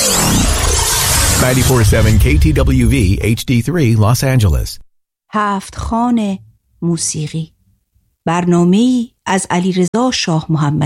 94.7 KTWV HD3 Los Angeles. هفت خوان موسیقی، برنامه‌ای از علیرضا شاه محمدی.